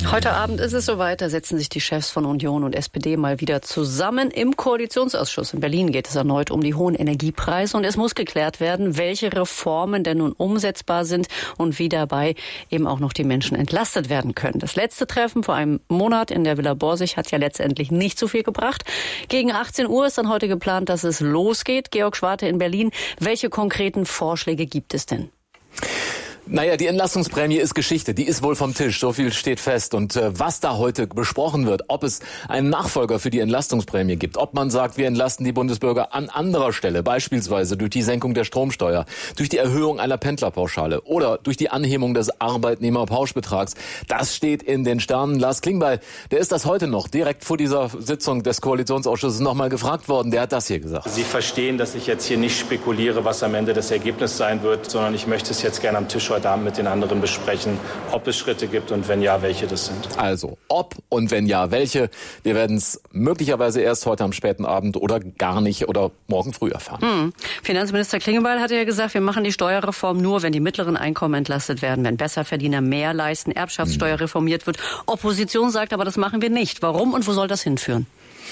Heute Abend ist es soweit, da setzen sich die Chefs von Union und SPD mal wieder zusammen im Koalitionsausschuss. In Berlin geht es erneut um die hohen Energiepreise und es muss geklärt werden, welche Reformen denn nun umsetzbar sind und wie dabei eben auch noch die Menschen entlastet werden können. Das letzte Treffen vor einem Monat in der Villa Borsig hat ja letztendlich nicht so viel gebracht. Gegen 18 Uhr ist dann heute geplant, dass es losgeht. Georg Schwarte in Berlin. Welche konkreten Vorschläge gibt es denn? Naja, die Entlastungsprämie ist Geschichte, die ist wohl vom Tisch, so viel steht fest. Und was da heute besprochen wird, ob es einen Nachfolger für die Entlastungsprämie gibt, ob man sagt, wir entlasten die Bundesbürger an anderer Stelle, beispielsweise durch die Senkung der Stromsteuer, durch die Erhöhung einer Pendlerpauschale oder durch die Anhebung des Arbeitnehmerpauschbetrags, das steht in den Sternen. Lars Klingbeil, der ist das heute noch direkt vor dieser Sitzung des Koalitionsausschusses nochmal gefragt worden, der hat das hier gesagt. Sie verstehen, dass ich jetzt hier nicht spekuliere, was am Ende das Ergebnis sein wird, sondern ich möchte es jetzt gerne am Tisch heute Abend mit den anderen besprechen, ob es Schritte gibt und wenn ja, welche das sind. Also, ob und wenn ja, welche. Wir werden es möglicherweise erst heute am späten Abend oder gar nicht oder morgen früh erfahren. Finanzminister Klingbeil hatte ja gesagt, wir machen die Steuerreform nur, wenn die mittleren Einkommen entlastet werden, wenn Besserverdiener mehr leisten, Erbschaftssteuer reformiert wird. Opposition sagt aber, das machen wir nicht. Warum und wo soll das hinführen?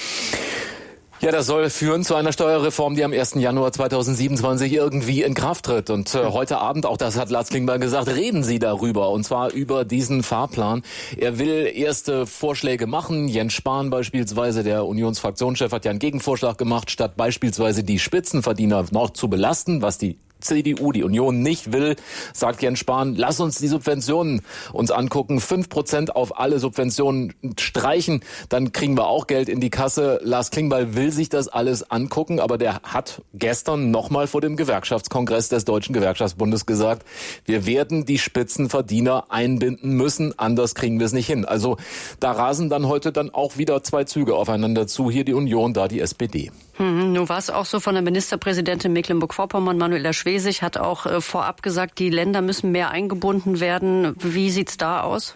Ja, das soll führen zu einer Steuerreform, die am 1. Januar 2027 irgendwie in Kraft tritt. Und heute Abend, auch das hat Lars Klingbeil gesagt, reden Sie darüber. Und zwar über diesen Fahrplan. Er will erste Vorschläge machen. Jens Spahn beispielsweise, der Unionsfraktionschef, hat ja einen Gegenvorschlag gemacht, statt beispielsweise die Spitzenverdiener noch zu belasten, was die CDU, die Union nicht will, sagt Jens Spahn, lass uns die Subventionen uns angucken, 5% auf alle Subventionen streichen, dann kriegen wir auch Geld in die Kasse. Lars Klingbeil will sich das alles angucken, aber der hat gestern nochmal vor dem Gewerkschaftskongress des Deutschen Gewerkschaftsbundes gesagt, wir werden die Spitzenverdiener einbinden müssen, anders kriegen wir es nicht hin. Also da rasen dann heute dann auch wieder zwei Züge aufeinander zu, hier die Union, da die SPD. Nun war es auch so von der Ministerpräsidentin Mecklenburg-Vorpommern, Manuela Schwesig, hat auch vorab gesagt, die Länder müssen mehr eingebunden werden. Wie sieht's da aus?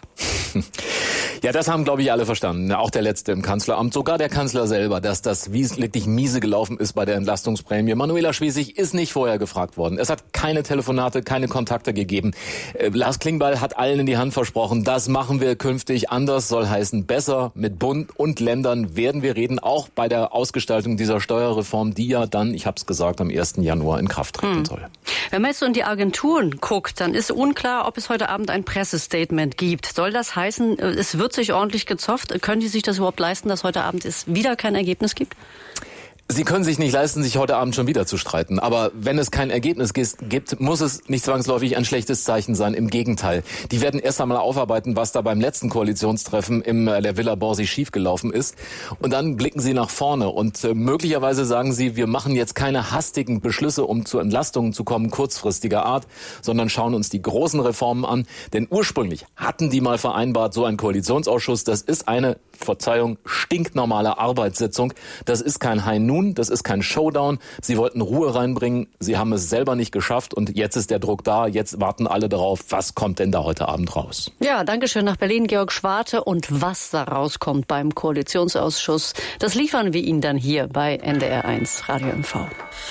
Ja, das haben, glaube ich, alle verstanden. Auch der Letzte im Kanzleramt, sogar der Kanzler selber, dass das wirklich miese gelaufen ist bei der Entlastungsprämie. Manuela Schwesig ist nicht vorher gefragt worden. Es hat keine Telefonate, keine Kontakte gegeben. Lars Klingbeil hat allen in die Hand versprochen, das machen wir künftig anders, soll heißen besser. Mit Bund und Ländern werden wir reden, auch bei der Ausgestaltung dieser Steuerreform, die ja dann, ich habe es gesagt, am 1. Januar in Kraft treten soll. Wenn man jetzt so in die Agenturen guckt, dann ist unklar, ob es heute Abend ein Pressestatement gibt. Soll das heißen, es wird sich ordentlich gezofft? Können die sich das überhaupt leisten, dass heute Abend es wieder kein Ergebnis gibt? Sie können sich nicht leisten, sich heute Abend schon wieder zu streiten. Aber wenn es kein Ergebnis gibt, muss es nicht zwangsläufig ein schlechtes Zeichen sein. Im Gegenteil. Die werden erst einmal aufarbeiten, was da beim letzten Koalitionstreffen in der Villa Borsig schiefgelaufen ist. Und dann blicken sie nach vorne. Und möglicherweise sagen sie, wir machen jetzt keine hastigen Beschlüsse, um zu Entlastungen zu kommen, kurzfristiger Art, sondern schauen uns die großen Reformen an. Denn ursprünglich hatten die mal vereinbart, so ein Koalitionsausschuss, das ist eine, Verzeihung, stinknormale Arbeitssitzung. Das ist kein High Noon, das ist kein Showdown. Sie wollten Ruhe reinbringen, sie haben es selber nicht geschafft und jetzt ist der Druck da. Jetzt warten alle darauf, was kommt denn da heute Abend raus? Ja, danke schön nach Berlin, Georg Schwarte. Und was da rauskommt beim Koalitionsausschuss, das liefern wir Ihnen dann hier bei NDR1 Radio MV.